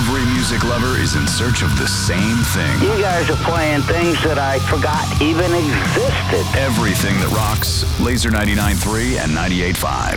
Every music lover is in search of the same thing. You guys are playing things that I forgot even existed. Everything that rocks. Laser 99.3 and 98.5.